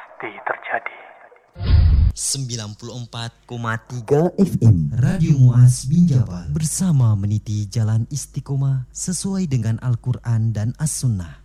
pasti terjadi. 94,3 FM Radio Muaz bin Jabal bersama meniti jalan istiqomah sesuai dengan Al-Quran dan As-Sunnah.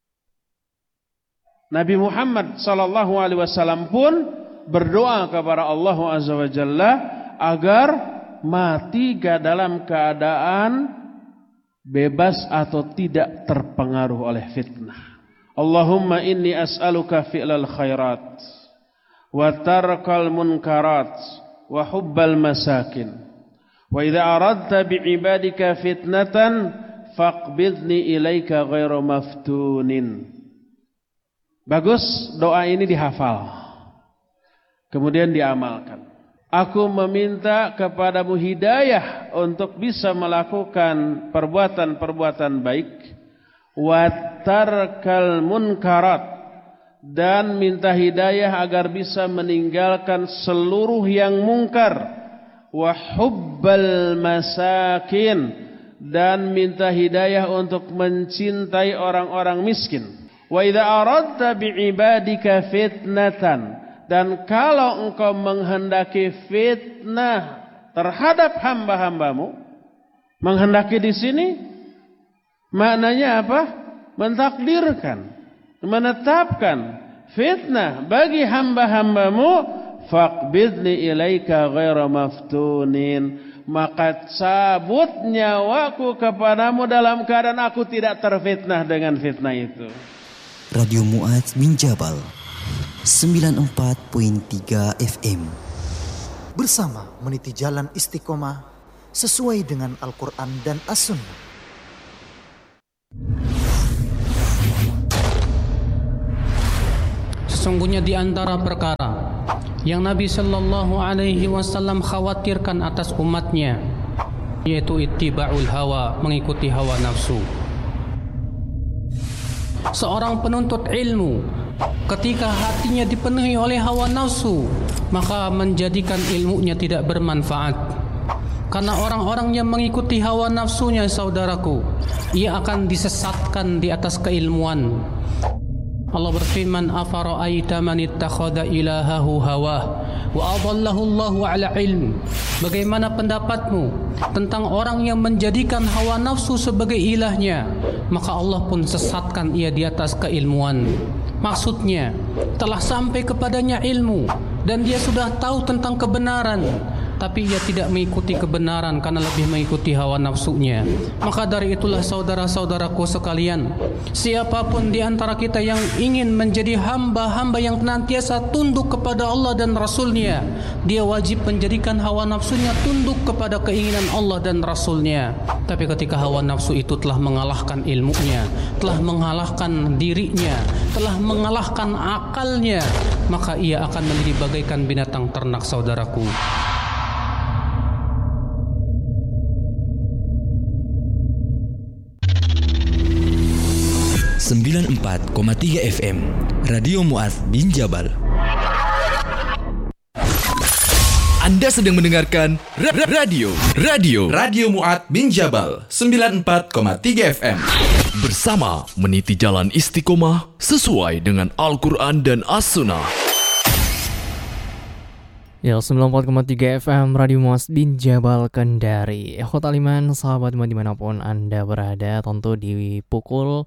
Nabi Muhammad SAW pun berdoa kepada Allah Azza wa Jalla agar mati dalam keadaan bebas atau tidak terpengaruh oleh fitnah. Allahumma inni as'aluka fi'lal khairat wa tarkal munkarat wa hubbal masakin wa idza aradta bi'ibadika fitnatan faqbidni ilaika ghairu maftunin. Bagus, doa ini dihafal kemudian diamalkan. Aku meminta kepadamu hidayah untuk bisa melakukan perbuatan-perbuatan baik wa tarkal munkarat, dan minta hidayah agar bisa meninggalkan seluruh yang mungkar, wa hubbal masakin, dan minta hidayah untuk mencintai orang-orang miskin. Wa idza aradta bi'ibadika fitnatan, dan kalau engkau menghendaki fitnah terhadap hamba-hambamu, menghendaki di sini maknanya apa? Mentakdirkan, menetapkan fitnah bagi hamba-hambamu, faqbidni ilaika ghairu maftunin, maka cabut nyawaku kepadamu dalam keadaan aku tidak terfitnah dengan fitnah itu. Radio Muaz bin Jabal 94.3 FM bersama meniti jalan istiqomah sesuai dengan Al-Quran dan As-Sunnah. Sesungguhnya di antara perkara yang Nabi Sallallahu Alaihi Wasallam khawatirkan atas umatnya, yaitu ittiba'ul hawa, mengikuti hawa nafsu. Seorang penuntut ilmu ketika hatinya dipenuhi oleh hawa nafsu, maka menjadikan ilmunya tidak bermanfaat. Karena orang-orang yang mengikuti hawa nafsunya, saudaraku, ia akan disesatkan di atas keilmuan. Allah berfirman, afara'aita man ittakhadha ilahahu hawah wa adallahu Allahu ala ilm. Bagaimana pendapatmu tentang orang yang menjadikan hawa nafsu sebagai ilahnya, maka Allah pun sesatkan ia di atas keilmuan. Maksudnya telah sampai kepadanya ilmu dan dia sudah tahu tentang kebenaran, tapi ia tidak mengikuti kebenaran karena lebih mengikuti hawa nafsunya. Maka dari itulah saudara-saudaraku sekalian, siapapun di antara kita yang ingin menjadi hamba-hamba yang senantiasa tunduk kepada Allah dan Rasulnya, dia wajib menjadikan hawa nafsunya tunduk kepada keinginan Allah dan Rasulnya. Tapi ketika hawa nafsu itu telah mengalahkan ilmunya, telah mengalahkan dirinya, telah mengalahkan akalnya, maka ia akan menjadi bagaikan binatang ternak, saudaraku. Sembilan 94,3 FM Radio Muaz bin Jabal. Anda sedang mendengarkan Radio Muaz bin Jabal 94,3 FM bersama meniti jalan istiqomah sesuai dengan Al-Quran dan As-Sunnah. Ya, 94,3 FM Radio Muaz bin Jabal Kendari. Ikhwat aliman, sahabat dimanapun Anda berada, tentu di pukul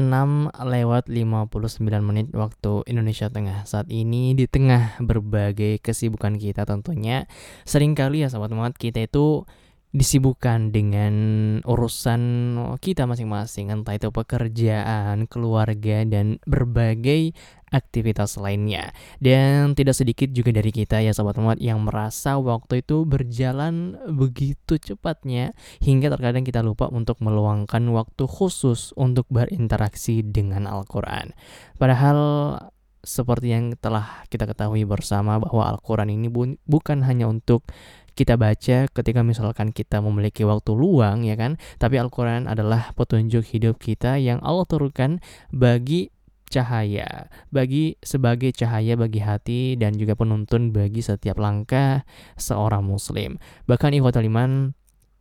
6:59 waktu Indonesia Tengah. Saat ini di tengah berbagai kesibukan kita tentunya, seringkali ya sahabat Muaz, kita itu disibukkan dengan urusan kita masing-masing, entah itu pekerjaan, keluarga, dan berbagai aktivitas lainnya. Dan tidak sedikit juga dari kita ya sahabat umat yang merasa waktu itu berjalan begitu cepatnya hingga terkadang kita lupa untuk meluangkan waktu khusus untuk berinteraksi dengan Al-Quran. Padahal seperti yang telah kita ketahui bersama bahwa Al-Quran ini bukan hanya untuk kita baca ketika misalkan kita memiliki waktu luang ya kan, tapi Al-Quran adalah petunjuk hidup kita yang Allah turunkan bagi cahaya, sebagai cahaya bagi hati dan juga penuntun bagi setiap langkah seorang muslim. Bahkan ikhwatul iman,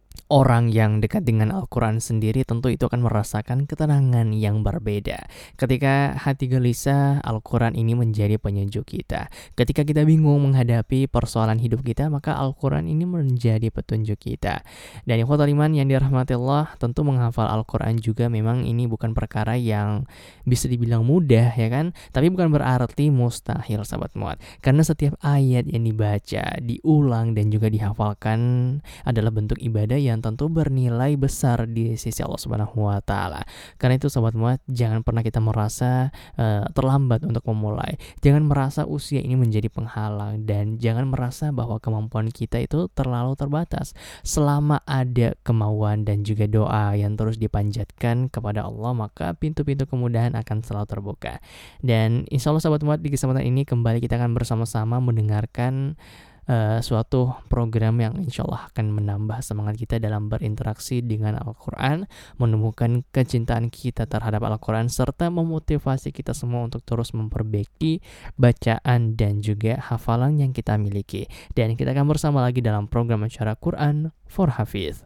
orang yang dekat dengan Al-Quran sendiri tentu itu akan merasakan ketenangan yang berbeda. Ketika hati gelisah, Al-Quran ini menjadi penyejuk kita. Ketika kita bingung menghadapi persoalan hidup kita, maka Al-Quran ini menjadi petunjuk kita. Dan ikhwatul iman yang dirahmati Allah, tentu menghafal Al-Quran juga memang ini bukan perkara yang bisa dibilang mudah, ya kan? Tapi bukan berarti mustahil, sahabat muat. Karena setiap ayat yang dibaca, diulang dan juga dihafalkan adalah bentuk ibadah yang tentu bernilai besar di sisi Allah Subhanahu wa taala. Karena itu sahabat muat, jangan pernah kita merasa terlambat untuk memulai. Jangan merasa usia ini menjadi penghalang dan jangan merasa bahwa kemampuan kita itu terlalu terbatas. Selama ada kemauan dan juga doa yang terus dipanjatkan kepada Allah, maka pintu-pintu kemudahan akan selalu terbuka. Dan insya Allah sahabat muat, di kesempatan ini kembali kita akan bersama-sama mendengarkan suatu program yang insya Allah akan menambah semangat kita dalam berinteraksi dengan Al-Quran, menemukan kecintaan kita terhadap Al-Quran, serta memotivasi kita semua untuk terus memperbaiki bacaan dan juga hafalan yang kita miliki. Dan kita akan bersama lagi dalam program acara Quran for Hafiz.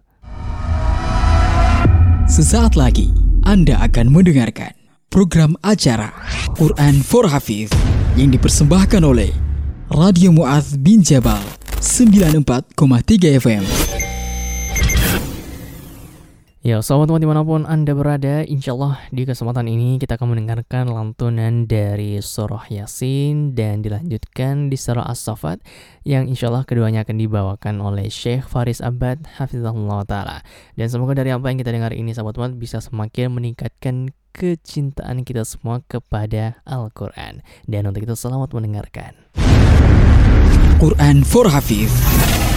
Sesaat lagi Anda akan mendengarkan program acara Quran for Hafiz yang dipersembahkan oleh Radio Mu'adz bin Jabal 94,3 FM. Ya, sahabat dimanapun Anda berada, insya Allah di kesempatan ini kita akan mendengarkan lantunan dari surah Yasin dan dilanjutkan di surah As-Saffat yang insya Allah keduanya akan dibawakan oleh Syekh Faris Abad Hafizahullah Ta'ala. Dan semoga dari apa yang kita dengar ini sahabat bisa semakin meningkatkan kecintaan kita semua kepada Al-Quran. Dan untuk itu selamat mendengarkan. Quran for Hafiz